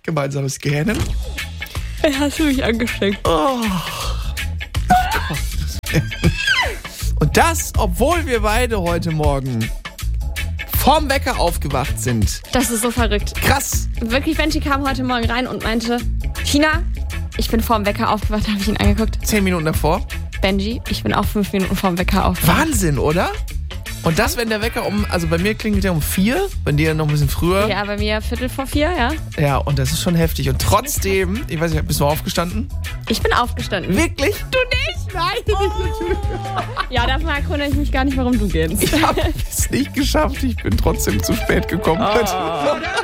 gemeinsames Gähnen. Hast du mich angesteckt? Oh. Und das, obwohl wir beide heute Morgen vorm Wecker aufgewacht sind. Das ist so verrückt. Krass. Wirklich, Benji kam heute Morgen rein und meinte, Tina, ich bin vorm Wecker aufgewacht, habe ich ihn angeguckt. 10 Minuten davor. Benji, ich bin auch 5 Minuten vorm Wecker aufgewacht. Wahnsinn, oder? Und das, wenn der Wecker also bei mir klingelt der um 4, bei dir noch ein bisschen früher. Ja, bei mir 3:45, ja. Ja, und das ist schon heftig. Und trotzdem, ich weiß nicht, bist du aufgestanden? Ich bin aufgestanden. Wirklich? Du nicht? Nein. Ja, davon erinnere ich mich gar nicht, warum du gehst. Ich habe es nicht geschafft. Ich bin trotzdem zu spät gekommen. Oh.